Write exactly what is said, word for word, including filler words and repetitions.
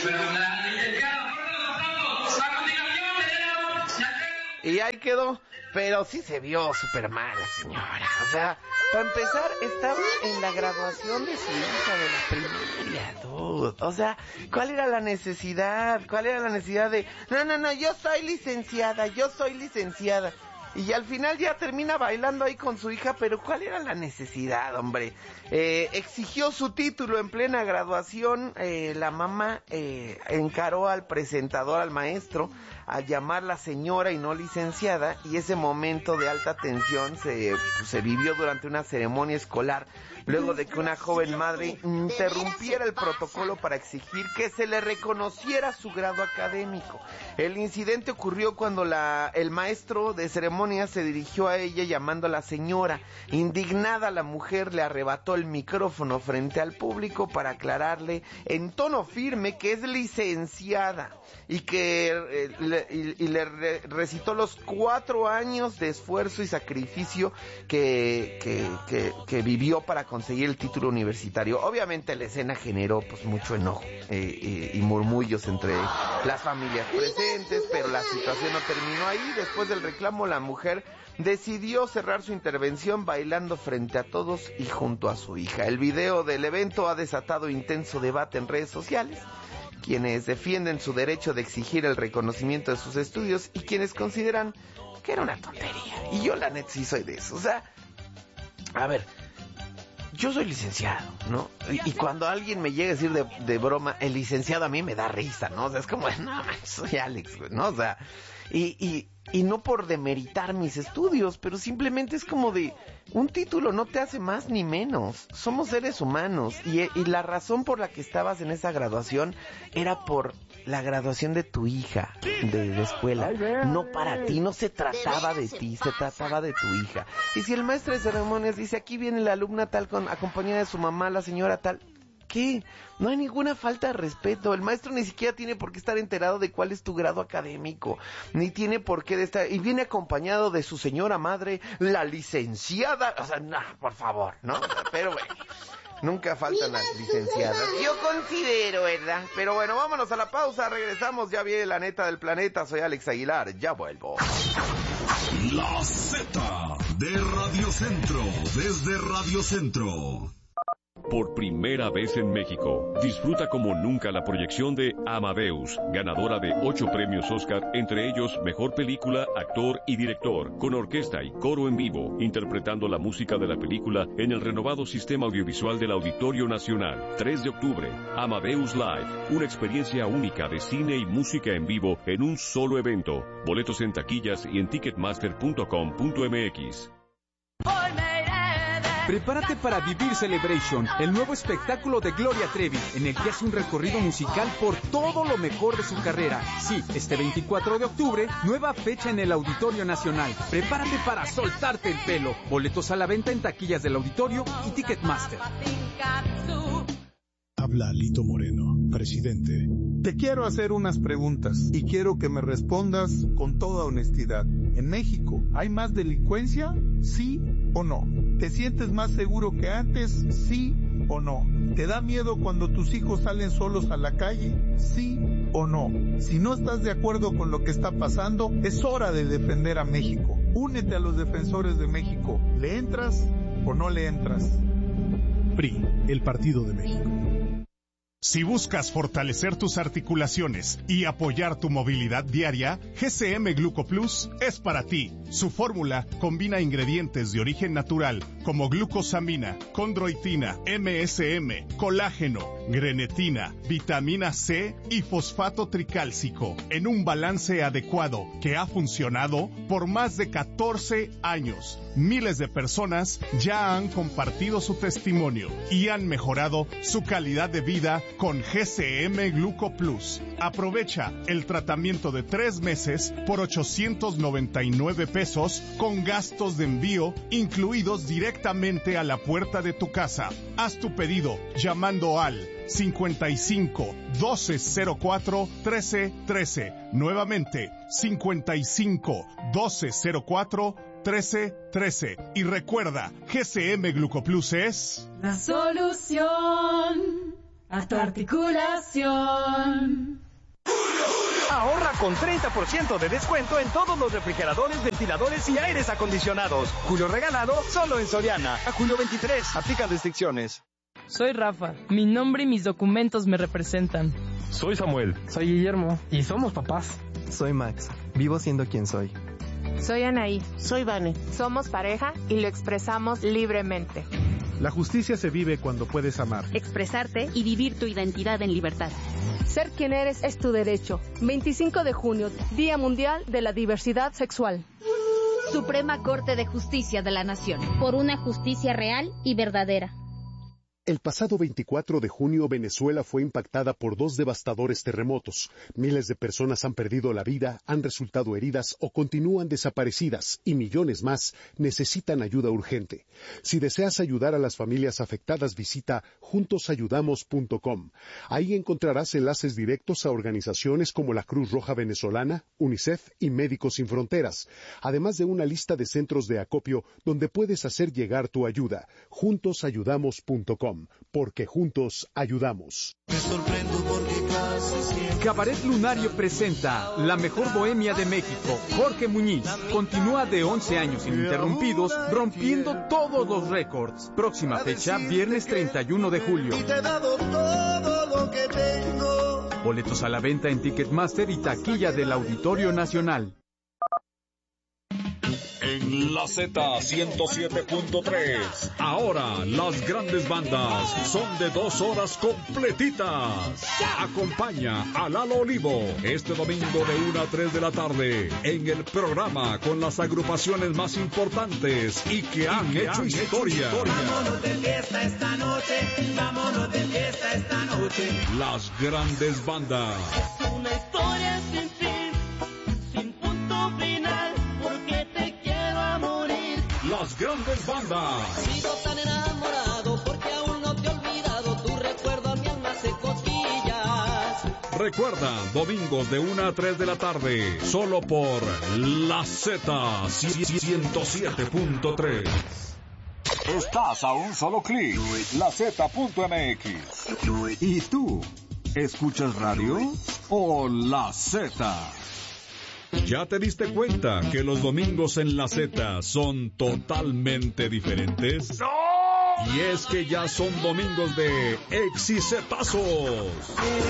Y ahí quedó, pero sí se vio súper mal la señora. O sea, para empezar, estaba en la graduación de su hija de la primaria, dude. O sea, ¿cuál era la necesidad? ¿Cuál era la necesidad de, no, no, no, yo soy licenciada, yo soy licenciada? Y al final ya termina bailando ahí con su hija, pero ¿cuál era la necesidad, hombre? Eh, exigió su título en plena graduación, eh, la mamá eh, encaró al presentador, al maestro, a llamarla señora y no licenciada, y ese momento de alta tensión se, pues, se vivió durante una ceremonia escolar, luego de que una joven madre interrumpiera el protocolo para exigir que se le reconociera su grado académico. El incidente ocurrió cuando la, el maestro de ceremonia se dirigió a ella llamándola señora. Indignada, la mujer le arrebató el micrófono frente al público para aclararle en tono firme que es licenciada y que eh, le, y, y le re, recitó los cuatro años de esfuerzo y sacrificio que, que, que, que vivió para conseguir el título universitario. Obviamente la escena generó pues mucho enojo eh, y, y murmullos entre las familias presentes, pero la situación no terminó ahí. Después del reclamo, la mujer decidió cerrar su intervención bailando frente a todos y junto a su hija. El video del evento ha desatado intenso debate en redes sociales, quienes defienden su derecho de exigir el reconocimiento de sus estudios y quienes consideran que era una tontería. Y yo la neta sí soy de eso. O sea, a ver, yo soy licenciado, ¿no? Y, y cuando alguien me llega a decir de, de broma, el licenciado, a mí me da risa, ¿no? O sea, es como, no, soy Alex, güey, ¿no? O sea, y, y, y no por demeritar mis estudios, pero simplemente es como de, un título no te hace más ni menos. Somos seres humanos. Y, y la razón por la que estabas en esa graduación era por la graduación de tu hija de, de escuela, no para ti, no se trataba de ti, se trataba de tu hija. Y si el maestro de ceremonias dice, aquí viene la alumna tal con acompañada de su mamá, la señora tal, ¿qué? No hay ninguna falta de respeto. El maestro ni siquiera tiene por qué estar enterado de cuál es tu grado académico, ni tiene por qué de estar, y viene acompañado de su señora madre, la licenciada, o sea, no, por favor, ¿no? Pero bueno, nunca faltan las licenciadas, yo considero, ¿verdad? Pero bueno, vámonos a la pausa, regresamos, ya viene la neta del planeta, soy Alex Aguilar, ya vuelvo. La Z de Radio Centro, desde Radio Centro. Por primera vez en México, disfruta como nunca la proyección de Amadeus, ganadora de ocho premios Oscar, entre ellos Mejor Película, Actor y Director, con orquesta y coro en vivo, interpretando la música de la película en el renovado sistema audiovisual del Auditorio Nacional. tres de octubre, Amadeus Live, una experiencia única de cine y música en vivo en un solo evento. Boletos en taquillas y en ticketmaster punto com punto m x. Prepárate para vivir Celebration, el nuevo espectáculo de Gloria Trevi, en el que hace un recorrido musical por todo lo mejor de su carrera. Sí, este veinticuatro de octubre, nueva fecha en el Auditorio Nacional. Prepárate para soltarte el pelo. Boletos a la venta en taquillas del Auditorio y Ticketmaster. Habla Lito Moreno, presidente. Te quiero hacer unas preguntas y quiero que me respondas con toda honestidad. ¿En México hay más delincuencia? ¿Sí o no? ¿Te sientes más seguro que antes? ¿Sí o no? ¿Te da miedo cuando tus hijos salen solos a la calle? ¿Sí o no? Si no estás de acuerdo con lo que está pasando, es hora de defender a México. Únete a los defensores de México. ¿Le entras o no le entras? P R I, el Partido de México. Si buscas fortalecer tus articulaciones y apoyar tu movilidad diaria, G C M Glucoplus es para ti. Su fórmula combina ingredientes de origen natural como glucosamina, condroitina, M S M, colágeno, grenetina, vitamina C y fosfato tricálcico en un balance adecuado que ha funcionado por más de catorce años. Miles de personas ya han compartido su testimonio y han mejorado su calidad de vida con G C M Glucoplus. Aprovecha el tratamiento de tres meses por ochocientos noventa y nueve pesos con gastos de envío incluidos directamente a la puerta de tu casa. Haz tu pedido llamando al cincuenta y cinco, doce cero cuatro, trece trece. Nuevamente, cincuenta y cinco, doce cero cuatro, trece trece. Y recuerda, G C M Glucoplus es la solución a tu articulación. Ahorra con treinta por ciento de descuento en todos los refrigeradores, ventiladores y aires acondicionados. Julio regalado solo en Soriana. A julio veintitrés. Aplican restricciones. Soy Rafa. Mi nombre y mis documentos me representan. Soy Samuel. Soy Guillermo. Y somos papás. Soy Max. Vivo siendo quien soy. Soy Anaí. Soy Vane. Somos pareja y lo expresamos libremente. La justicia se vive cuando puedes amar, expresarte y vivir tu identidad en libertad. Ser quien eres es tu derecho. veinticinco de junio, Día Mundial de la Diversidad Sexual. Suprema Corte de Justicia de la Nación. Por una justicia real y verdadera. El pasado veinticuatro de junio, Venezuela fue impactada por dos devastadores terremotos. Miles de personas han perdido la vida, han resultado heridas o continúan desaparecidas, y millones más necesitan ayuda urgente. Si deseas ayudar a las familias afectadas, visita juntos ayudamos punto com. Ahí encontrarás enlaces directos a organizaciones como la Cruz Roja Venezolana, UNICEF y Médicos Sin Fronteras, además de una lista de centros de acopio donde puedes hacer llegar tu ayuda. juntos ayudamos punto com. Porque juntos ayudamos. Cabaret Lunario presenta La Mejor Bohemia de México. Jorge Muñiz continúa de once años ininterrumpidos, rompiendo todos los récords. Próxima fecha, viernes treinta y uno de julio. Boletos a la venta en Ticketmaster y taquilla del Auditorio Nacional. En la Z ciento siete punto tres, ahora las grandes bandas son de dos horas completitas. Acompaña a Lalo Olivo este domingo de una a tres de la tarde en el programa con las agrupaciones más importantes y que han, y que hecho, han historia. hecho historia. Vámonos de fiesta esta noche, vámonos de fiesta esta noche. Las grandes bandas. Es una historia sin fin, sin punto final, porque te las grandes bandas. Sigo tan enamorado porque aún no te he olvidado. Tu recuerdo a mi alma hace cosquillas. Recuerda, domingos de una a tres de la tarde, solo por la Z ciento siete punto tres. Estás a un solo clic, la Z punto M X. ¿Y tú? ¿Escuchas radio o la Z? ¿Ya te diste cuenta que los domingos en la Z son totalmente diferentes? ¡No! Y es que ya son domingos de exicetazos.